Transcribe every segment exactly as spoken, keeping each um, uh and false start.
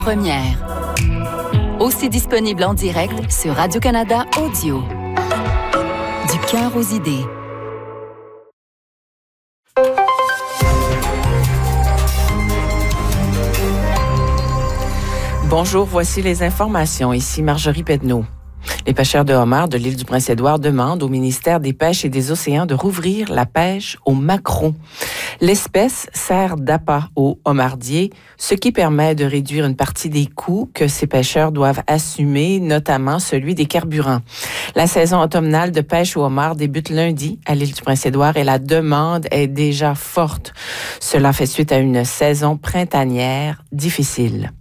Première. Aussi disponible en direct sur Radio-Canada Audio. Du cœur aux idées. Bonjour, voici les informations. Ici Marjorie Pedneau. Les pêcheurs de homards de l'île du Prince-Édouard demandent au ministère des Pêches et des Océans de rouvrir la pêche au maquereau. L'espèce sert d'appât aux homardiers, ce qui permet de réduire une partie des coûts que ces pêcheurs doivent assumer, notamment celui des carburants. La saison automnale de pêche au homard débute lundi à l'île du Prince-Édouard et la demande est déjà forte. Cela fait suite à une saison printanière difficile.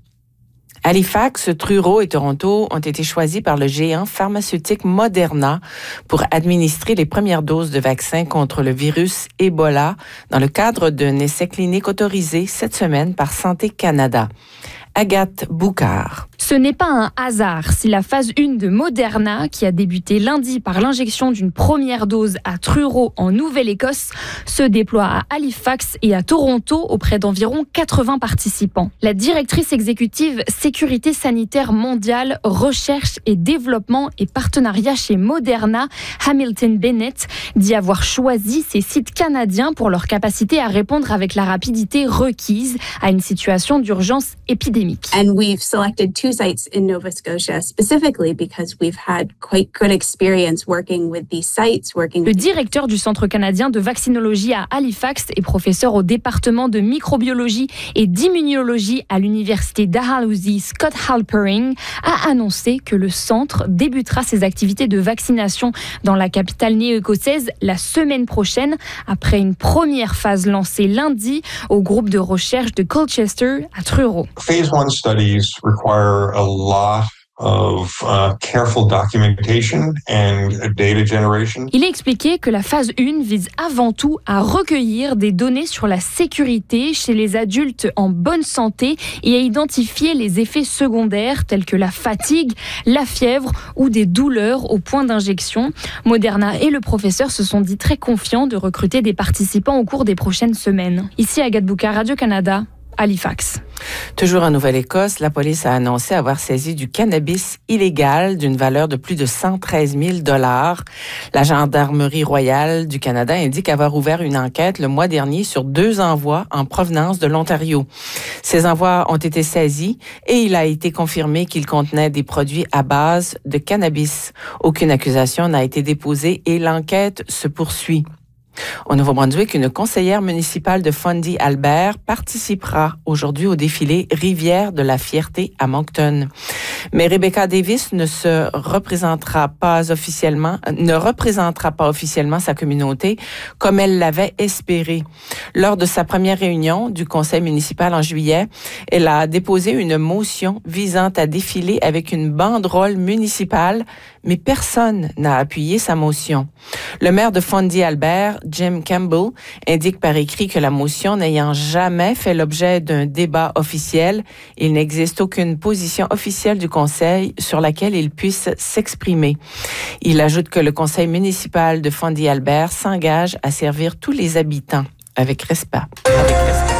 Halifax, Truro et Toronto ont été choisis par le géant pharmaceutique Moderna pour administrer les premières doses de vaccins contre le virus Ebola dans le cadre d'un essai clinique autorisé cette semaine par Santé Canada. Agathe Boucard. Ce n'est pas un hasard si la phase un de Moderna, qui a débuté lundi par l'injection d'une première dose à Truro en Nouvelle-Écosse, se déploie à Halifax et à Toronto auprès d'environ quatre-vingts participants. La directrice exécutive Sécurité sanitaire mondiale, recherche et développement et partenariat chez Moderna, Hamilton Bennett, dit avoir choisi ces sites canadiens pour leur capacité à répondre avec la rapidité requise à une situation d'urgence épidémique. And we've selected two sites in Nova Scotia specifically because we've had quite good experience working with these sites, working Le directeur du Centre canadien de vaccinologie à Halifax et professeur au département de microbiologie et d'immunologie à l'université Dalhousie, Scott Halpering, a annoncé que le centre débutera ses activités de vaccination dans la capitale néo-écossaise la semaine prochaine, après une première phase lancée lundi au groupe de recherche de Colchester à Truro. Phase one studies require a lot of uh, careful documentation and data generation. Il a expliqué que la phase un vise avant tout à recueillir des données sur la sécurité chez les adultes en bonne santé et à identifier les effets secondaires tels que la fatigue, la fièvre ou des douleurs au point d'injection. Moderna et le professeur se sont dit très confiants de recruter des participants au cours des prochaines semaines. Ici Agathe Boucard, Radio-Canada, Halifax. Toujours en Nouvelle-Écosse, la police a annoncé avoir saisi du cannabis illégal d'une valeur de plus de cent treize mille dollars. La Gendarmerie royale du Canada indique avoir ouvert une enquête le mois dernier sur deux envois en provenance de l'Ontario. Ces envois ont été saisis et il a été confirmé qu'ils contenaient des produits à base de cannabis. Aucune accusation n'a été déposée et l'enquête se poursuit. Au Nouveau-Brunswick, une conseillère municipale de Fundy-Albert participera aujourd'hui au défilé Rivière de la Fierté à Moncton. Mais Rebecca Davis ne se représentera pas officiellement, ne représentera pas officiellement sa communauté comme elle l'avait espéré. Lors de sa première réunion du conseil municipal en juillet, elle a déposé une motion visant à défiler avec une banderole municipale, mais personne n'a appuyé sa motion. Le maire de Fundy-Albert, Jim Campbell, indique par écrit que la motion n'ayant jamais fait l'objet d'un débat officiel, il n'existe aucune position officielle du conseil sur laquelle il puisse s'exprimer. Il ajoute que le conseil municipal de Fundy-Albert s'engage à servir tous les habitants avec respect. Avec respect.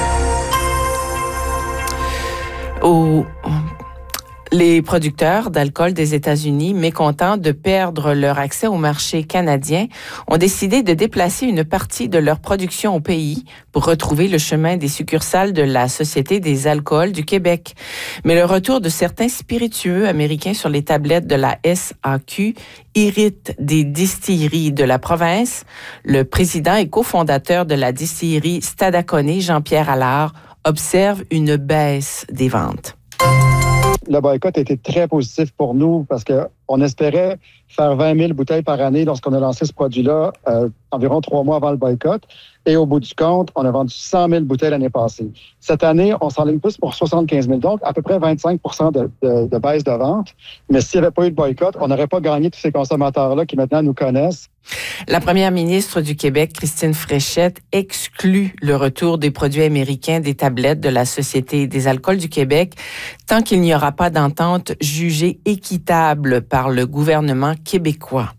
Au... Les producteurs d'alcool des États-Unis, mécontents de perdre leur accès au marché canadien, ont décidé de déplacer une partie de leur production au pays pour retrouver le chemin des succursales de la Société des alcools du Québec. Mais le retour de certains spiritueux américains sur les tablettes de la S A Q irrite des distilleries de la province. Le président et cofondateur de la distillerie Stadacone, Jean-Pierre Allard, observe une baisse des ventes. Le boycott a été très positif pour nous parce qu'on espérait faire vingt mille bouteilles par année lorsqu'on a lancé ce produit-là, euh, environ trois mois avant le boycott. Et au bout du compte, on a vendu cent mille bouteilles l'année passée. Cette année, on s'enligne plus pour soixante-quinze mille, donc à peu près vingt-cinq pour cent de, de, de baisse de vente. Mais s'il n'y avait pas eu de boycott, on n'aurait pas gagné tous ces consommateurs-là qui maintenant nous connaissent. La première ministre du Québec, Christine Fréchette, exclut le retour des produits américains des tablettes de la Société des alcools du Québec tant qu'il n'y aura pas d'entente jugée équitable par le gouvernement québécois.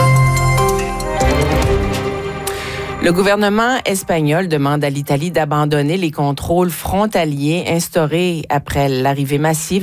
Le gouvernement espagnol demande à l'Italie d'abandonner les contrôles frontaliers instaurés après l'arrivée massive